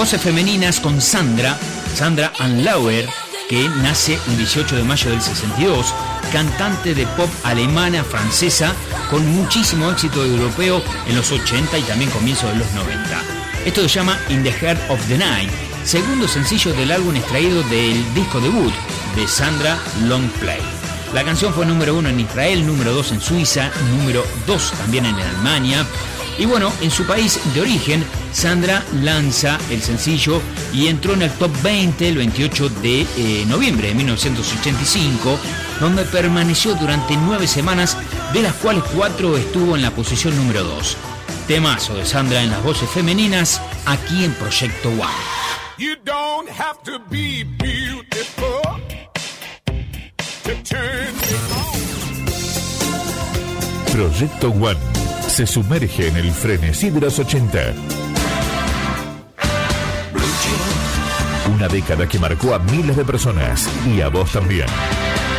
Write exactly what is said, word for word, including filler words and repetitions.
Voces femeninas con Sandra, Sandra Anlauer, que nace el dieciocho de mayo del sesenta y dos, cantante de pop alemana, francesa, con muchísimo éxito europeo en los ochenta y también comienzos de los noventa. Esto se llama In the Heart of the Night, segundo sencillo del álbum extraído del disco debut de Sandra, Long Play. La canción fue número uno en Israel, número dos en Suiza, número dos también en Alemania. Y bueno, en su país de origen, Sandra lanza el sencillo y entró en el top veinte el veintiocho de eh, noviembre de mil novecientos ochenta y cinco, donde permaneció durante nueve semanas, de las cuales cuatro estuvo en la posición número dos. Temazo de Sandra en las voces femeninas, aquí en Proyecto One. You don't have to be beautiful to turn me on. Proyecto One se sumerge en el frenesí de los ochenta. Una década que marcó a miles de personas y a vos también.